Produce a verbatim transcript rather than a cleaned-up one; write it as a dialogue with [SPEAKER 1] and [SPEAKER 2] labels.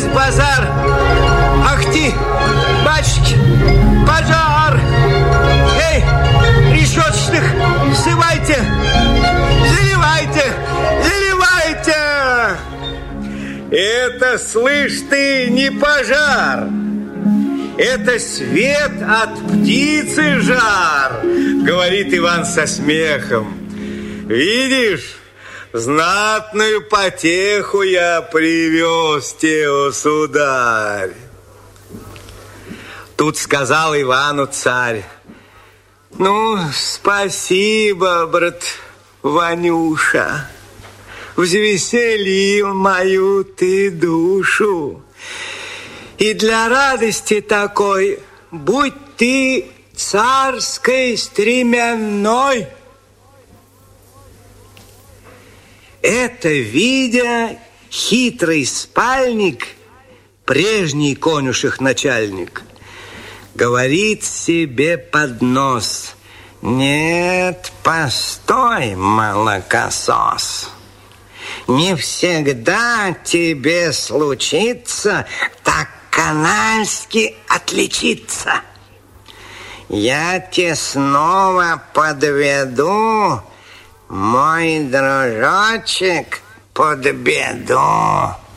[SPEAKER 1] базар. Ах ты, батюшки, пожар. Эй, решеточных, всывайте, заливайте, заливайте. Это, слышь ты, не пожар. Это свет от птицы жар, говорит Иван со смехом. Видишь, знатную потеху я привез тебе, сударь. Тут сказал Ивану царь: ну, спасибо, брат Ванюша, взвеселил мою ты душу. И для радости такой будь ты царской стременной. Это, видя, хитрый спальник, прежний конюших начальник, говорит себе под нос: нет, постой, молокосос, не всегда тебе случится так канальски отличиться. Я тебе снова подведу, мой дружочек, под беду.